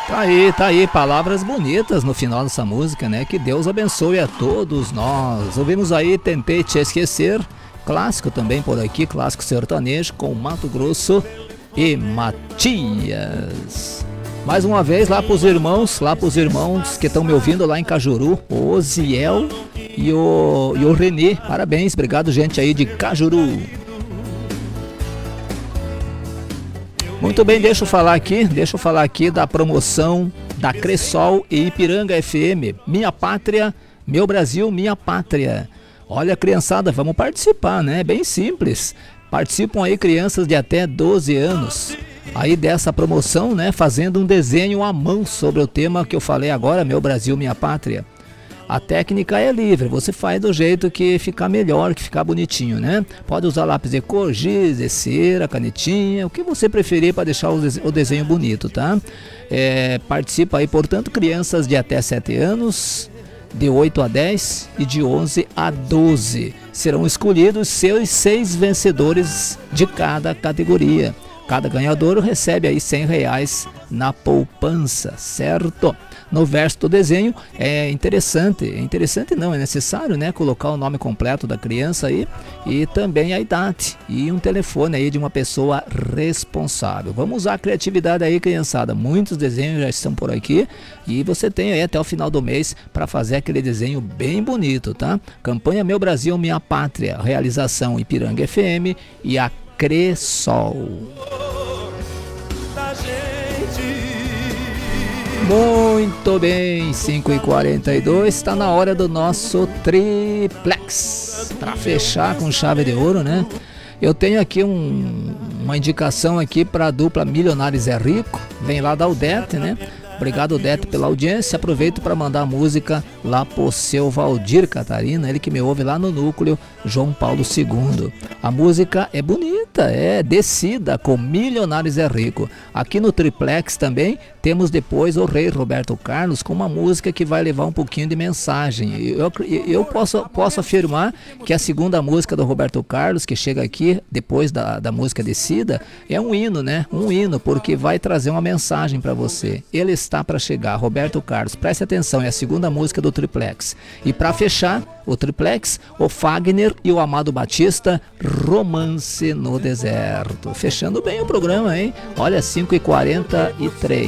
Tá aí, palavras bonitas no final dessa música, né? Que Deus abençoe a todos nós. Ouvimos aí Tentei Te Esquecer, clássico também por aqui, clássico sertanejo com Mato Grosso e Matias. Mais uma vez lá pros irmãos que estão me ouvindo lá em Cajuru, o Oziel e o Renê. Parabéns, obrigado gente aí de Cajuru. Muito bem, deixa eu falar aqui da promoção da Cressol e Ipiranga FM. Minha Pátria, Meu Brasil, Minha Pátria. Olha, criançada, vamos participar, né? Bem simples. Participam aí crianças de até 12 anos. Aí dessa promoção, né? Fazendo um desenho à mão sobre o tema que eu falei agora, Meu Brasil, Minha Pátria. A técnica é livre, você faz do jeito que ficar melhor, que ficar bonitinho, né? Pode usar lápis de cor, giz, de cera, canetinha, o que você preferir para deixar o desenho bonito, tá? Participa aí, portanto, crianças de até 7 anos, de 8 a 10 e de 11 a 12. Serão escolhidos seus 6 vencedores de cada categoria. Cada ganhador recebe aí R$100 na poupança, certo? No verso do desenho é necessário, né, colocar o nome completo da criança aí e também a idade e um telefone aí de uma pessoa responsável. Vamos usar a criatividade aí, criançada. Muitos desenhos já estão por aqui e você tem aí até o final do mês para fazer aquele desenho bem bonito, tá? Campanha Meu Brasil, Minha Pátria, realização Ipiranga FM e a Cressol. Muito bem, 5h42, está na hora do nosso triplex. Para fechar com chave de ouro, né? Eu tenho aqui uma indicação aqui para a dupla Milionários é Rico, vem lá da Udete, né? Obrigado, Odete, pela audiência. Aproveito para mandar a música lá pro seu Valdir Catarina, ele que me ouve lá no núcleo João Paulo II. A música é bonita, é Descida com Milionários é Rico. Aqui no triplex também temos depois o Rei Roberto Carlos com uma música que vai levar um pouquinho de mensagem. Eu posso afirmar que a segunda música do Roberto Carlos, que chega aqui depois da música Descida, é um hino, né? Um hino, porque vai trazer uma mensagem para você. Ele está para chegar, Roberto Carlos, preste atenção, é a segunda música do triplex. E para fechar o triplex, o Fagner e o Amado Batista, Romance no Deserto. Fechando bem o programa, hein? Olha, 5h43.